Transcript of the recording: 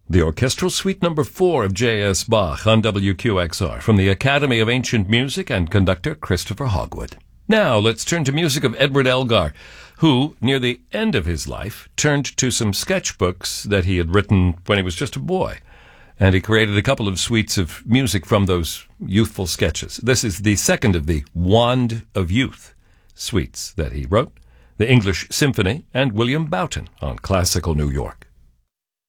The Orchestral Suite No. 4 of J.S. Bach on WQXR from the Academy of Ancient Music and conductor Christopher Hogwood. Now let's turn to music of Edward Elgar, who, near the end of his life, turned to some sketchbooks that he had written when he was just a boy. And he created a couple of suites of music from those youthful sketches. This is the second of the Wand of Youth suites that he wrote, the English Symphony and William Boughton on Classical New York.